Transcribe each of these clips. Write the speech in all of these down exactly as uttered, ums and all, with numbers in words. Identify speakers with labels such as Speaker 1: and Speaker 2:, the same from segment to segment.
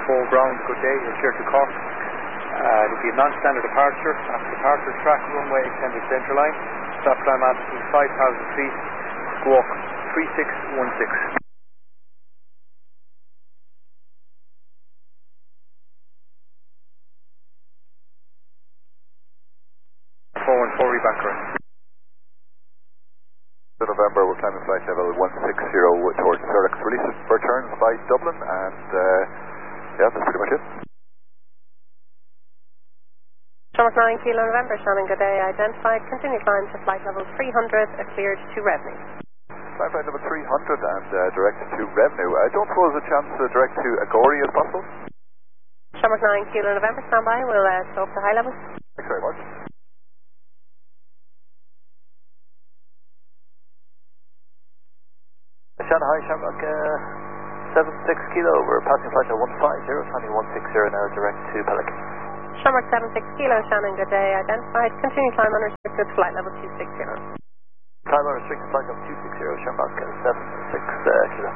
Speaker 1: four ground, good day, you're clear to Cork. Uh, it'll be a non-standard departure. After departure, track runway extended centre line. Stop climb altitude five thousand feet. Squawk three six one six. four one four, reback correct.
Speaker 2: November, we're climbing flight level one six zero towards Zurich. Releases returns by Dublin, and uh, yeah, that's pretty much it.
Speaker 3: Shamrock nine Kilo November, Shannon, good day. Identified. Continue climb to flight level three hundred, cleared to revenue.
Speaker 2: Climb flight level three hundred and uh, direct to revenue. I don't suppose a chance to direct to Agori as possible?
Speaker 3: Shamrock nine Kilo November, stand by. We'll uh, stop to high level.
Speaker 2: Thanks very much.
Speaker 4: Shanghai, Shamrock uh, seven six Kilo, we're passing flight at one five zero, climbing one six zero now, direct to Pelican.
Speaker 3: Shamrock seven six Kilo, Shannon, good day. Identified. Continue climb unrestricted, flight level two six zero.
Speaker 4: Climb unrestricted, flight level two six zero, Shamrock uh, seven six uh, Kilo.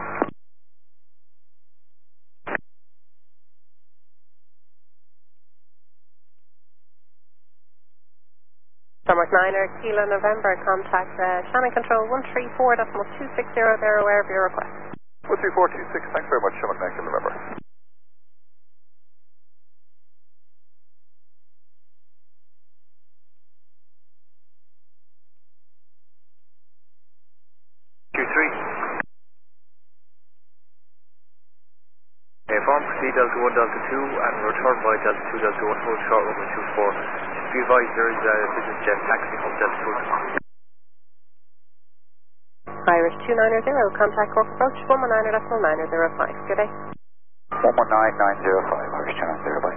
Speaker 3: Shamrock nine Kilo November, contact uh, Shannon Control one three four point two six zero, they're aware of your request.
Speaker 2: one three four two six, thanks very much, Shamrock nine Kilo November.
Speaker 1: Q three. Inform, proceed Delta one, Delta two, and return by Delta two, Delta one, hold short runway two four. Just be advised there is a business jet taxi from Delta two.
Speaker 3: Irish two nine zero, contact Cork approach one one nine point nine zero five. Good day.
Speaker 2: one one nine nine zero five, Irish two nine zero.